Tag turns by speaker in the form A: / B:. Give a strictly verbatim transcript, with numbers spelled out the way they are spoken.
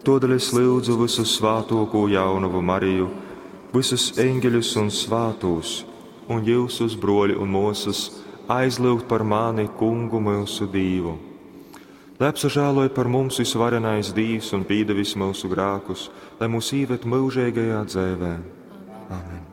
A: Todēļ es lūdzu visu svātoko jaunavu Mariju, visus eņģeļus un svātos, un jūsus broļi un mūsus aizlūgt par mani Kungu mūsu Dievu. Lai apsažāloj par mums visvarenais Dievs un pīdevis mūsu grākus, lai mūs īvet mūžīgajā dzēvē. Amen.